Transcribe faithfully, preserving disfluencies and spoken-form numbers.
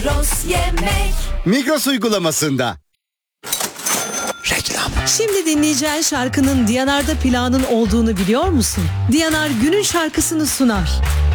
Migros yemek. Migros uygulamasında. Reklam. Şimdi dinleyeceğin şarkının Diyanar'da plağının olduğunu biliyor musun? Diyanar günün şarkısını sunar.